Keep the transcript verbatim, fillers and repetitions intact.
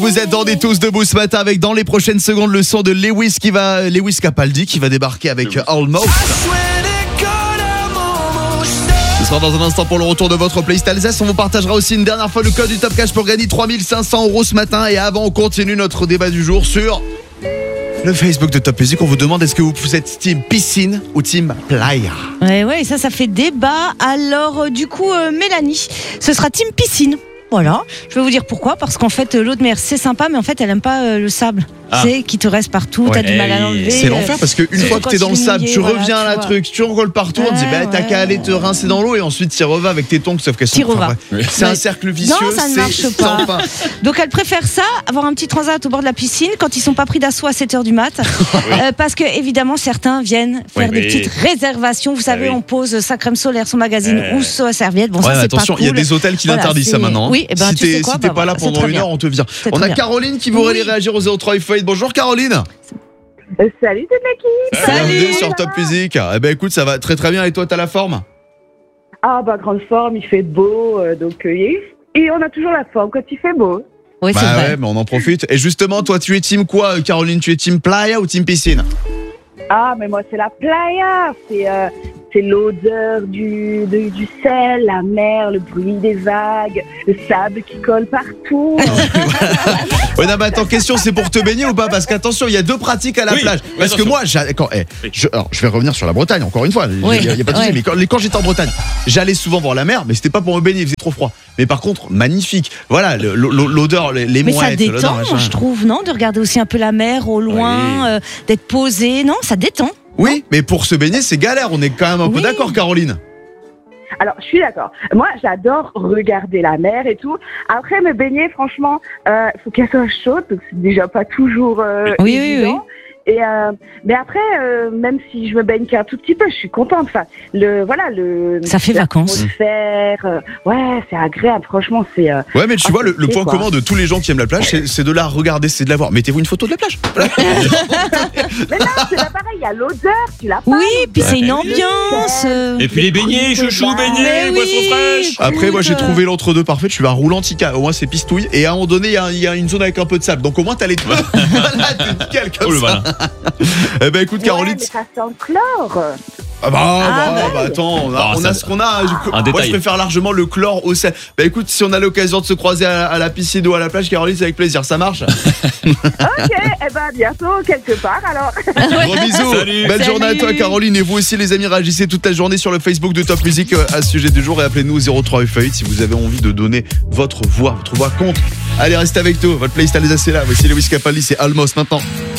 Vous attendez tous debout ce matin avec dans les prochaines secondes le son de Lewis qui va Lewis Capaldi qui va débarquer avec Almost. Ce sera dans un instant pour le retour de votre playlist Alsace. On vous partagera aussi une dernière fois le code du Top Cash pour gagner trois mille cinq cents euros ce matin. Et avant, on continue notre débat du jour sur le Facebook de Top Music. On vous demande est-ce que vous êtes team piscine ou team playa? Ouais, ouais, ça, ça fait débat. Alors, euh, du coup, euh, Mélanie, ce sera team piscine. Voilà, je vais vous dire pourquoi. Parce qu'en fait, euh, l'autre mère, c'est sympa, mais en fait, elle aime pas euh, le sable. Ah. Tu sais, qui te reste partout, Ouais. t'as du mal à l'enlever. C'est l'enfer parce qu'une Surtout fois que quand t'es dans le tu es sable, mouillé, tu voilà, reviens à la tu vois. truc, tu roules partout, on te dit bah Ouais, t'as ouais. qu'à aller te rincer dans l'eau et ensuite t'y revas avec tes tongs sauf qu'elles sont T'y revas. ouais. C'est un Ouais. cercle vicieux. Non, ça ne c'est marche sans pas. fin. Donc elle préfère ça, avoir un petit transat au bord de la piscine quand ils sont pas pris d'assaut à sept heures du mat. euh, parce que évidemment certains viennent faire Oui. des petites réservations. Vous savez, oui. on pose sa crème solaire, son magazine Euh. ou sa serviette. Bon, Ouais, ça c'est attention, pas il cool. y a des hôtels qui Voilà, l'interdisent ça c'est- maintenant. Oui, et ben si tu sais t'es quoi, si t'es bah pas là voilà, c'est pendant très une bien. heure, on te vire. C'est On très a bien. Caroline qui voudrait aller réagir au zéro trois F Bonjour Caroline. Euh, Salut toute l'équipe. Bienvenue sur Top Music. Eh ben écoute, ça va très très bien et toi t'as la forme? Ah bah grande forme, il fait beau, euh, donc euh, et et on a toujours la forme quand il fait beau. Oui, c'est Bah vrai. ouais, mais on en profite. Et justement, toi tu es team quoi Caroline? Tu es team playa ou team piscine? Ah mais moi c'est la playa, c'est euh, c'est l'odeur du, de- du sel, la mer, le bruit des vagues, le sable qui colle partout. Ouais, non, mais attends, question, c'est pour te baigner ou pas? Parce qu'attention, il y a deux pratiques à la Oui, plage. oui, Parce que attention. moi, j'a- quand, eh, Oui. je, alors, je vais revenir sur la Bretagne, encore une fois. Il Oui, n'y a, y a pas de souci, ouais. mais quand, quand j'étais en Bretagne, j'allais souvent voir la mer, mais c'était pas pour me baigner, il faisait trop froid. Mais par contre, magnifique. Voilà, le- l'o- l'odeur, les, les Mais ça mouettes, l'odeur, détend, machin. je trouve, non? De regarder aussi un peu la mer au loin, Oui. euh, d'être posé, non? Ça détend. Oui, mais pour se baigner, c'est galère. On est quand même un peu Oui. d'accord, Caroline. Alors je suis d'accord. Moi j'adore regarder la mer et tout. Après me baigner, franchement, euh, faut qu'elle soit chaude, donc c'est déjà pas toujours euh, Oui, oui, évident. oui. Et euh, mais après, euh, même si je me baigne qu'un tout petit peu, je suis contente. Enfin, le voilà le. Ça fait vacances. L'atmosphère, euh, ouais, c'est agréable. Franchement, c'est. euh, Ouais, mais tu Ah, vois, le, le c'est point quoi. commun de tous les gens qui aiment la plage, c'est c'est de la regarder, c'est de la voir. Mettez-vous une photo de la plage. Voilà. Mais non, c'est pas pareil. Il y a l'odeur, tu l'as pas. Oui, puis c'est une Ouais. ambiance. euh, Et puis les beignets, chouchou, Mais beignets, oui. boissons fraîches. Après, moi, j'ai Écoute, trouvé l'entre-deux parfait. Je suis à roulantica. Au moins, c'est pistouille. Et à un moment donné, il y a- il y, a une zone avec un peu de sable. Donc, au moins, t'as les deux. Voilà, t'es nickel comme Oh le ça. malin. Eh ben, écoute, Ouais, Caroline. mais ça sent le chlore. Ah bah, Ah, bah, bah bah, attends, on a, Ah, on ça, a ça. ce qu'on a. Je- Un moi, détail. je préfère largement le chlore au sel. Bah, écoute, si on a l'occasion de se croiser à, à la piscine ou à la plage, Caroline, c'est avec plaisir. Ça marche? Ok, et ben bientôt quelque part alors. Gros bisous. Salut. Belle Salut. journée à toi, Caroline. Et vous aussi, les amis, réagissez toute la journée sur le Facebook de Top Music euh, à ce sujet du jour. Et appelez-nous au zéro trois F huit si vous avez envie de donner votre voix. Votre voix compte. Allez, restez avec nous. Votre playlist Alsace est là. Voici Lewis Capaldi, c'est Almost maintenant.